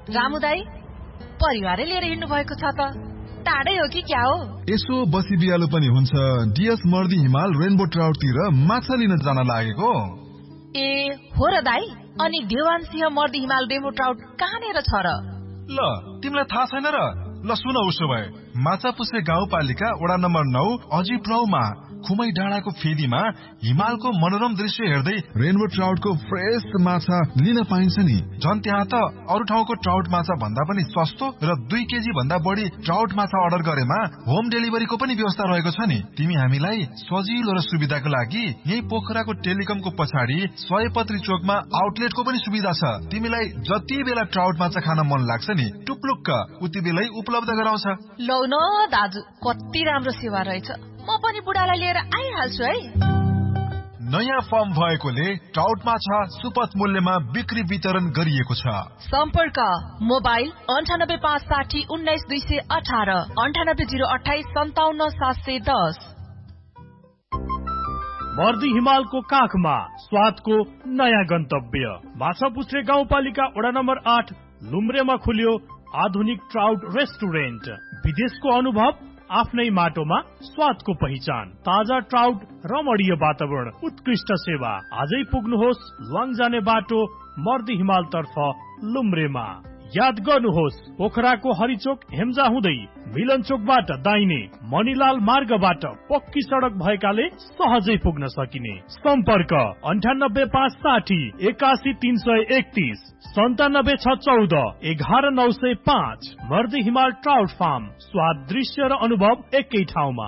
रामु दाई परिवारै लिएर हिँड्नु भएको छ त, टाढै हो कि क्या हो? यसो बसी बिहालो पनि हुन्छ। डिएस मर्दी हिमाल रेनबो ट्राउटतिर माछा लिन जान लागेको। ए हो र दाई, अनि देवान सिंह मर्दी हिमाल रेनबो ट्राउट कहाँनिर छ र? ल तिमीलाई थाहा छैन र? ल सुन, उसो भए माछापुछ्रे गाउँपालिका वडा नम्बर 9 अजित राउमा खुमै डाँडाको फेदीमा हिमालको मनोरम दृश्य हेर्दै रेनबो ट्राउटको फ्रेश माछा लिन पाइन्छ नि। झन् त्यहाँ त अरू ठाउँको ट्राउट माछा भन्दा पनि सस्तो र 2 केजी भन्दा बढी ट्राउट माछा अर्डर गरेमा होम डेलिभरीको पनि व्यवस्था रहेको छ नि। तिमी हामीलाई सजिलो र सुविधाको लागि यही पोखराको टेलिकमको पछाडि सयपत्री चोकमा आउटलेटको पनि सुविधा छ। तिमीलाई जति बेला ट्राउट माछा खान मन लाग्छ नि, टुप्लुक्क उति बेलै उपलब्ध गराउँछ। लौ न दाजु, कति राम्रो सेवा रहेछ। म पनि बुढालाई लिएर आइहाल्छु है। नयाँ फर्म भएकोले ट्राउट माछा सुपथ मूल्यमा बिक्री वितरण गरिएको छ। सम्पर्क मोबाइल 9856 19218 98028 57710। मर्दी हिमालको काखमा स्वादको नयाँ गन्तव्य माछापुछ्रे गाउँपालिका वडा नम्बर 8 लुम्रेमा खुल्यो आधुनिक ट्राउट रेस्टुरेन्ट। विदेशको अनुभव आफ्नै माटोमा स्वादको पहिचान, ताजा ट्राउट, रमणीय वातावरण, उत्कृष्ट सेवा। आजै पुग्नुहोस् ल्वाङ जाने बाटो मर्दी हिमाल तर्फ लुम्रेमा। याद गर्नुहोस् पोखराको हरिचोक हेम्जा हुँदै मिलन चोकबाट दाहिने मणिलाल मार्गबाट पक्की सडक भएकाले सहजै पुग्न सकिने। सम्पर्क 98560 81331 97614 11905। मर्दी हिमाल ट्राउट फार्म, स्वाद, दृश्य र अनुभव एकै ठाउँमा।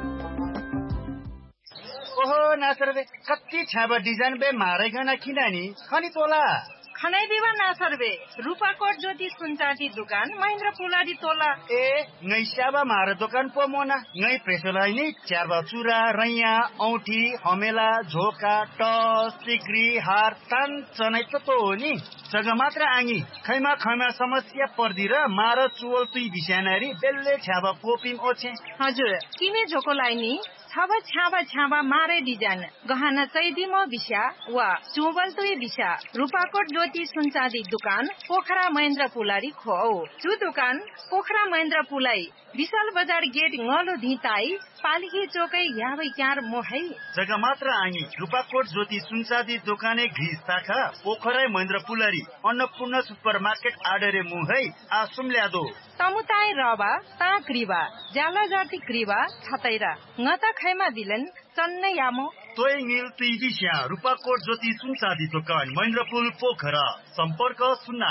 ओहो नासर बे कति छाबा डिजाइन बे मारेगन किनानी खनी तोला खनै दिवा नासरबे रूपाकोट ज्योति सुनचाँदी दुकान महेन्द्र पुलाडी तोला। ए ngै स्याबा मार दोकान पो मोना ngै प्रेसलाई नि च्यारबा चुरा रैया औठी हमेला झोका टस सिक्री हार तान चनै त हो नि जग्गा मात्र आङी खैमा समस्या पर्दी र मार चुवल तुई बिस्यानारी बेल्ले छ्याबा कोपिम ओछे। हजुर किमे झोकोलाई नि छाबा मारे डिजाइन गहना चैदिमो बिस्या वा चुवल तुई बिस्या रूपाकोट ज्योति सुनचाँदी दुकान पोखरा महेन्द्र पुलारी खो। जो दुकान पोखरा महेन्द्र पुलाई विशाल बजार गेट ngलो धिताई पालिकी चोकै याबै क्यार मोहै जग्गा मात्र आङी रूपाकोट ज्योति सुनचाँदी दोकाने घिस शाखा पोखरा महेन्द्र पुलारी अन्नपूर्ण सुपरमार्केट आडरे मुहै आसुम ल्यादो तमुताई रबा ता क्रिबा ज्याला जाति क्रिबा छतैरा ngata खैमा दिलन चन्नै यामो तोय नील तिबिस्या रूपाकोट ज्योति सुनचाँदी दोकान महेन्द्रपुल पोखरा। सम्पर्क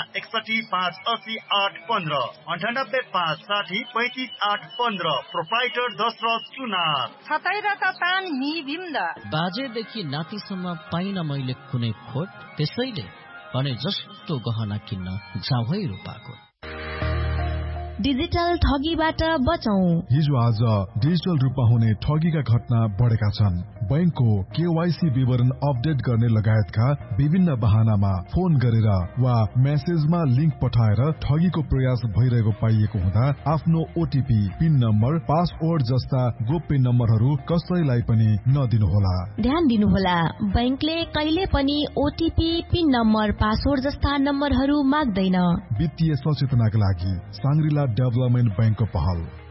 061580815 98560355815। प्रोप्राइटर दशरथ सुनार। छतैरा त तान नि बिम्द बाजेदेखि नातिसम्म पाइन मैले कुनै खोट, त्यसैले भने जस्तो गहना किन्न जाऊ है रूपाकोट। डिजिटल ठगीबाट बचौं। हिजो आज डिजिटल रूपमा हुने ठगीका घटना बढेका छन्। बैंकको केवाईसी विवरण अपडेट गर्ने लगायतका विभिन्न बहानामा फोन गरेर वा मेसेजमा लिंक पठाएर ठगीको प्रयास भइरहेको पाइएको हुँदा आफ्नो ओटीपी, पिन नम्बर, पासवर्ड जस्ता गोप्य नम्बरहरू कसैलाई पनि नदिनुहोला। ध्यान दिनुहोला, बैंकले कहिले पनि ओटीपी, पिन नम्बर, पासवर्ड जस्ता नम्बरहरू माग्दैन। वित्तीय सचेतनाका लागि साङ्ग्रिला डेभलपमेन्ट बैंकको पहल।